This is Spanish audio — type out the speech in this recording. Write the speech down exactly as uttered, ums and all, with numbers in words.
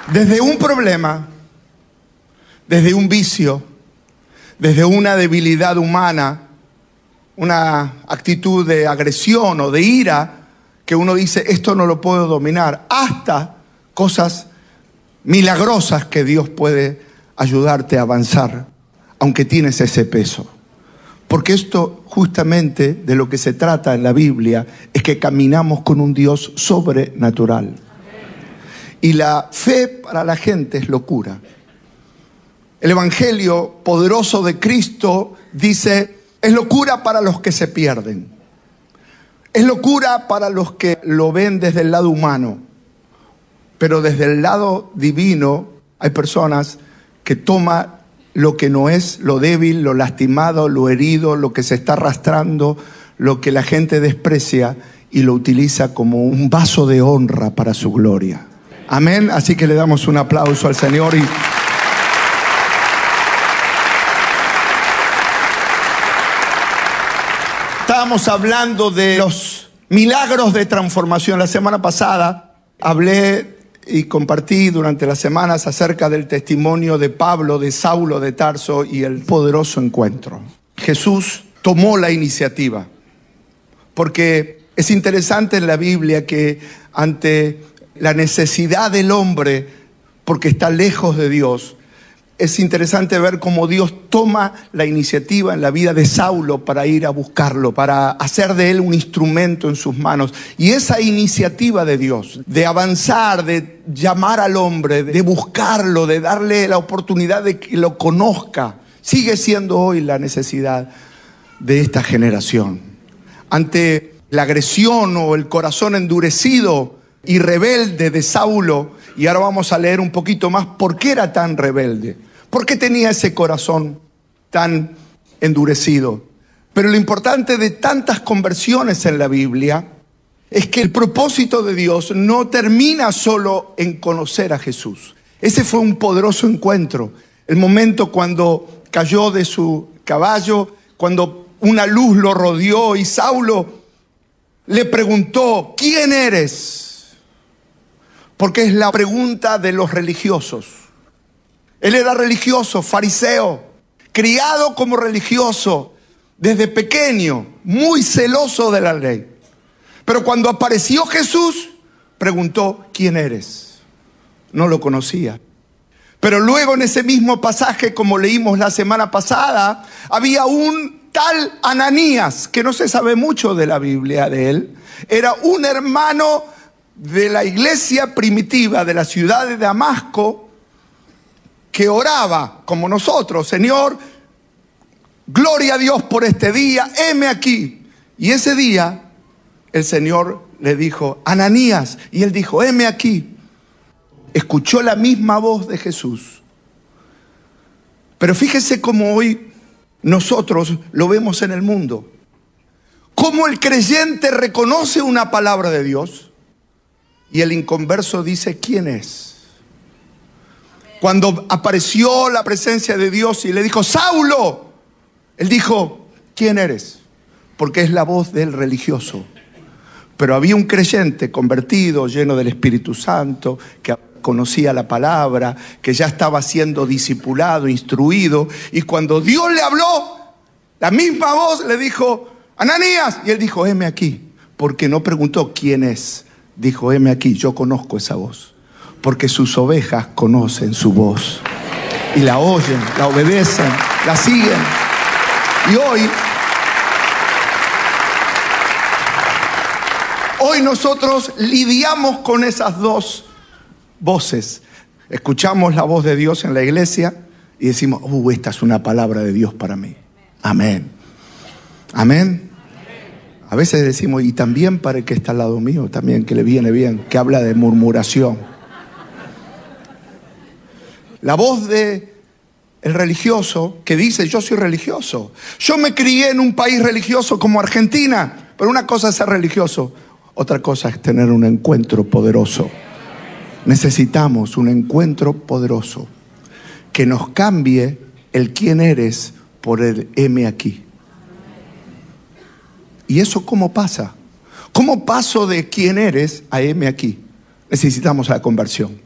Desde un problema, desde un vicio, desde una debilidad humana, una actitud de agresión o de ira, que uno dice, esto no lo puedo dominar, hasta cosas milagrosas que Dios puede ayudarte a avanzar, aunque tienes ese peso. Porque esto justamente de lo que se trata en la Biblia es que caminamos con un Dios sobrenatural. Y la fe para la gente es locura. El Evangelio poderoso de Cristo dice, es locura para los que se pierden. Es locura para los que lo ven desde el lado humano. Pero desde el lado divino hay personas que toman lo que no es, lo débil, lo lastimado, lo herido, lo que se está arrastrando, lo que la gente desprecia y lo utiliza como un vaso de honra para su gloria. Amén. Así que le damos un aplauso al Señor. Y estábamos hablando de los milagros de transformación. La semana pasada hablé y compartí durante las semanas acerca del testimonio de Pablo, de Saulo de Tarso y el poderoso encuentro. Jesús tomó la iniciativa, porque es interesante en la Biblia que ante la necesidad del hombre, porque está lejos de Dios, es interesante ver cómo Dios toma la iniciativa en la vida de Saulo para ir a buscarlo, para hacer de él un instrumento en sus manos. Y esa iniciativa de Dios, de avanzar, de llamar al hombre, de buscarlo, de darle la oportunidad de que lo conozca, sigue siendo hoy la necesidad de esta generación. Ante la agresión o el corazón endurecido y rebelde de Saulo, y ahora vamos a leer un poquito más por qué era tan rebelde, por qué tenía ese corazón tan endurecido. Pero lo importante de tantas conversiones en la Biblia es que el propósito de Dios no termina solo en conocer a Jesús. Ese fue un poderoso encuentro, el momento cuando cayó de su caballo, cuando una luz lo rodeó y Saulo le preguntó, ¿quién eres? Porque es la pregunta de los religiosos. Él era religioso, fariseo, criado como religioso desde pequeño, muy celoso de la ley. Pero cuando apareció Jesús, preguntó, ¿quién eres? No lo conocía. Pero luego en ese mismo pasaje, como leímos la semana pasada, había un tal Ananías, que no se sabe mucho de la Biblia de él. Era un hermano de la iglesia primitiva de la ciudad de Damasco, que oraba como nosotros, Señor, gloria a Dios por este día, heme aquí. Y ese día el Señor le dijo, Ananías, y él dijo, heme aquí. Escuchó la misma voz de Jesús. Pero fíjese cómo hoy nosotros lo vemos en el mundo. Cómo el creyente reconoce una palabra de Dios y el inconverso dice, ¿quién es? Cuando apareció la presencia de Dios y le dijo, Saulo, él dijo, ¿quién eres? Porque es la voz del religioso. Pero había un creyente convertido, lleno del Espíritu Santo, que conocía la palabra, que ya estaba siendo discipulado, instruido. Y cuando Dios le habló, la misma voz le dijo, Ananías. Y él dijo, heme aquí. Porque no preguntó quién es. Dijo, heme aquí, yo conozco esa voz. Porque sus ovejas conocen su voz. Y la oyen, la obedecen, la siguen. Y hoy, hoy nosotros lidiamos con esas dos voces. Escuchamos la voz de Dios en la iglesia y decimos, uh, esta es una palabra de Dios para mí. Amén. Amén. A veces decimos, y también para el que está al lado mío, también que le viene bien, que habla de murmuración. La voz de el religioso que dice, yo soy religioso. Yo me crié en un país religioso como Argentina, pero una cosa es ser religioso, otra cosa es tener un encuentro poderoso. Necesitamos un encuentro poderoso que nos cambie el quién eres por el heme aquí. ¿Y eso cómo pasa? ¿Cómo paso de quién eres a heme aquí? Necesitamos la conversión.